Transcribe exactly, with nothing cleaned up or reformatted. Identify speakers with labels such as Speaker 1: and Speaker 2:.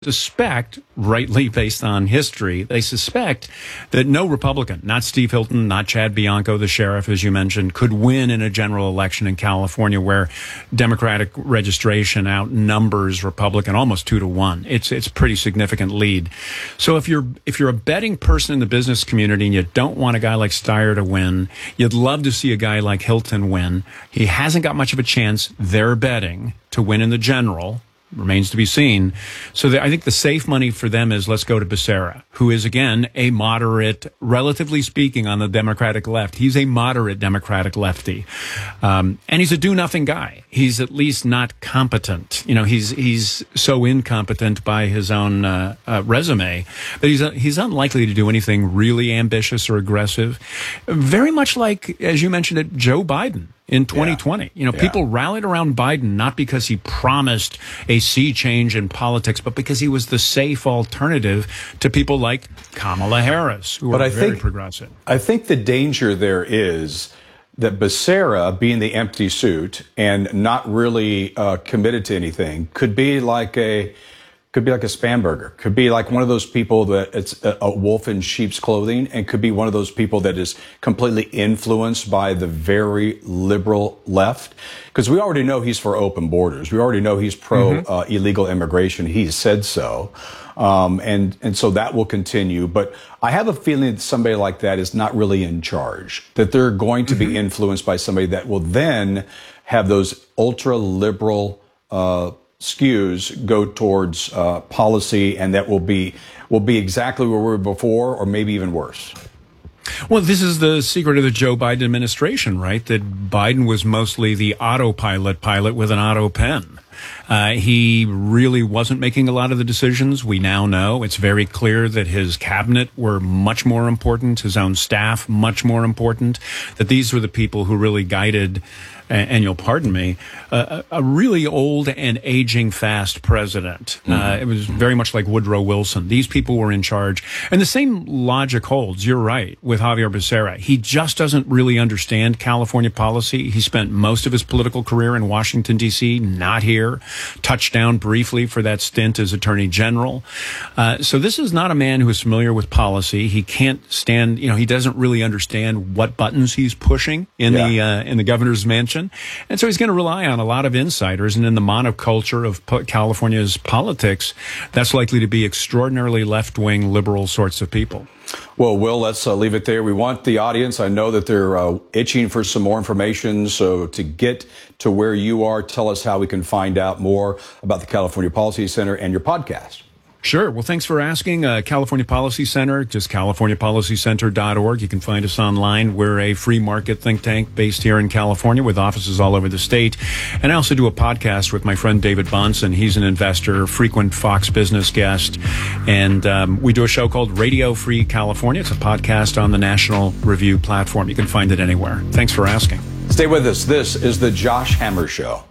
Speaker 1: suspect, rightly based on history, they suspect that no Republican, not Steve Hilton, not Chad Bianco, the sheriff, as you mentioned, could win in a general election in California where Democratic registration outnumbers Republican almost two to one. It's it's a pretty significant lead. So if you're if you're a betting person in the business community and you don't want a guy like Steyer to win, you'd love to see a guy like Hilton win. He hasn't got much of a chance, they're betting, to win in the general. Remains to be seen. So the, I think the safe money for them is let's go to Becerra, who is, again, a moderate, relatively speaking, on the Democratic left. He's a moderate Democratic lefty. Um, and he's a do-nothing guy. He's at least not competent. You know, he's he's so incompetent by his own uh, uh, resume that he's, uh, he's unlikely to do anything really ambitious or aggressive. Very much like, as you mentioned it, Joe Biden. In twenty twenty, yeah. you know, yeah. people rallied around Biden not because he promised a sea change in politics, but because he was the safe alternative to people like Kamala Harris, who
Speaker 2: but
Speaker 1: are
Speaker 2: I
Speaker 1: very
Speaker 2: think,
Speaker 1: progressive.
Speaker 2: I think the danger there is that Becerra, being the empty suit and not really uh, committed to anything, could be like a could be like a spam burger, could be like one of those people that it's a, a wolf in sheep's clothing, and could be one of those people that is completely influenced by the very liberal left. Because we already know he's for open borders. We already know he's pro mm-hmm. uh, illegal immigration. He said so. Um, and, and so that will continue. But I have a feeling that somebody like that is not really in charge, that they're going to mm-hmm. be influenced by somebody that will then have those ultra liberal uh skews go towards uh, policy, and that will be will be exactly where we were before, or maybe even worse.
Speaker 1: Well, this is the secret of the Joe Biden administration, right? That Biden was mostly the autopilot pilot with an auto pen. Uh, he really wasn't making a lot of the decisions. We now know it's very clear that his cabinet were much more important, his own staff much more important, that these were the people who really guided, and you'll pardon me, uh, a really old and aging fast president. Mm-hmm. Uh, it was very much like Woodrow Wilson. These people were in charge. And the same logic holds, you're right, with Javier Becerra. He just doesn't really understand California policy. He spent most of his political career in Washington, D C, not here. Touched down briefly for that stint as Attorney General. Uh, so this is not a man who is familiar with policy. He can't stand, you know, he doesn't really understand what buttons he's pushing in yeah. the uh, in the governor's mansion. And so he's going to rely on a lot of insiders. And in the monoculture of po- California's politics, that's likely to be extraordinarily left-wing liberal sorts of people.
Speaker 2: Well, Will, let's uh, leave it there. We want the audience. I know that they're uh, itching for some more information. So to get to where you are, tell us how we can find out more about the California Policy Center and your podcast.
Speaker 1: Sure. Well, thanks for asking. Uh, California Policy Center, just california policy center dot org. You can find us online. We're a free market think tank based here in California with offices all over the state. And I also do a podcast with my friend David Bonson. He's an investor, frequent Fox Business guest. And um, we do a show called Radio Free California. It's a podcast on the National Review platform. You can find it anywhere. Thanks for asking.
Speaker 2: Stay with us. This is the Josh Hammer Show.